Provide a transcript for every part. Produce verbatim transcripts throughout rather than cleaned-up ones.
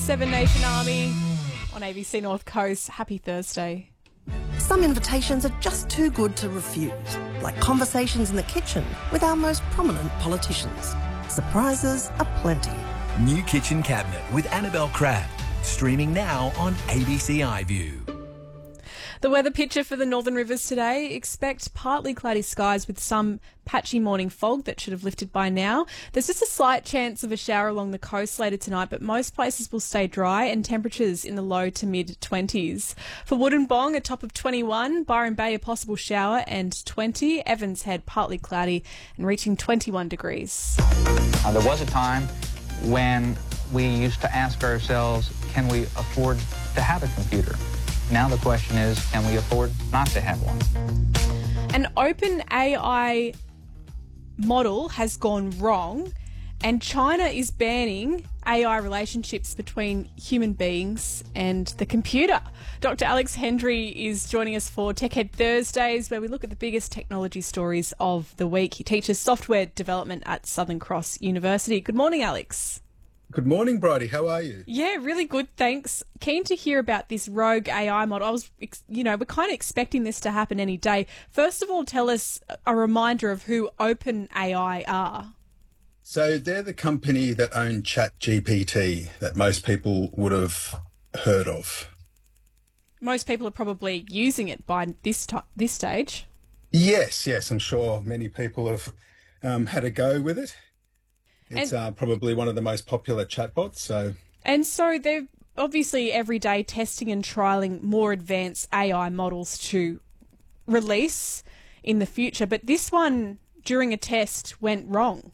Seven Nation Army on A B C North Coast. Happy Thursday. Some invitations are just too good to refuse, like conversations in the kitchen with our most prominent politicians. Surprises aplenty. New Kitchen Cabinet with Annabelle Crabb. Streaming now on A B C iView. The weather picture for the Northern Rivers today: expect partly cloudy skies with some patchy morning fog that should have lifted by now. There's just a slight chance of a shower along the coast later tonight, but most places will stay dry and temperatures in the low to mid twenties. For Wollongong, a top of twenty-one, Byron Bay a possible shower and twenty, Evans Head partly cloudy and reaching twenty-one degrees. Uh, there was a time when we used to ask ourselves, can we afford to have a computer? Now the question is, can we afford not to have one? An open A I model has gone wrong, and China is banning A I relationships between human beings and the computer. Doctor Alex Hendry is joining us for Tech Head Thursdays, where we look at the biggest technology stories of the week. He teaches software development at Southern Cross University. Good morning, Alex. Good morning, Bridie. How are you? Yeah, really good, thanks. Keen to hear about this rogue A I model. I was, you know, we're kind of expecting this to happen any day. First of all, tell us a reminder of who OpenAI are. So they're the company that own ChatGPT that most people would have heard of. Most people are probably using it by this t- this stage. Yes, yes, I'm sure many people have um, had a go with it. It's and, uh, probably one of the most popular chatbots. So, and so they're obviously every day testing and trialling more advanced A I models to release in the future. But this one, during a test, went wrong.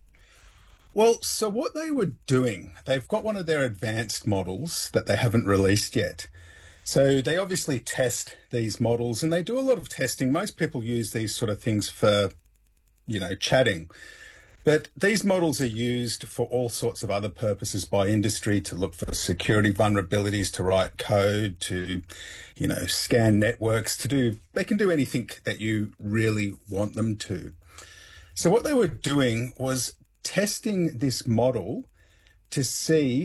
Well, so what they were doing, they've got one of their advanced models that they haven't released yet. So they obviously test these models, and they do a lot of testing. Most people use these sort of things for, you know, chatting. But these models are used for all sorts of other purposes by industry, to look for security vulnerabilities, to write code, to, you know, scan networks, to do, they can do anything that you really want them to. So what they were doing was testing this model to see